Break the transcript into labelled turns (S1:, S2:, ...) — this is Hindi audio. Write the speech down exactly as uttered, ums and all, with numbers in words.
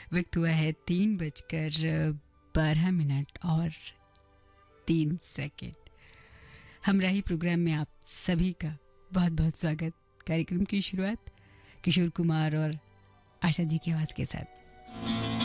S1: वक्त हुआ है तीन बजकर बारह मिनट और तीन सेकंड। हमराही प्रोग्राम में आप सभी का बहुत बहुत स्वागत। कार्यक्रम की शुरुआत किशोर कुमार और आशा जी की आवाज़ के साथ।